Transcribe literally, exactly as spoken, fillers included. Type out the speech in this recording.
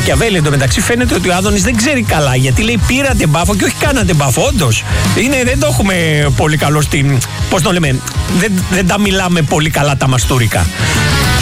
Μακιαβέλη εντωμεταξύ φαίνεται ότι ο Άδωνης δεν ξέρει καλά. Γιατί λέει πήρατε μπάφο και όχι κάνατε μπάφο. Όντως. Δεν το έχουμε πολύ καλό στην. Πώς το λέμε. Δεν, δεν τα μιλάμε πολύ καλά τα μαστούρικα.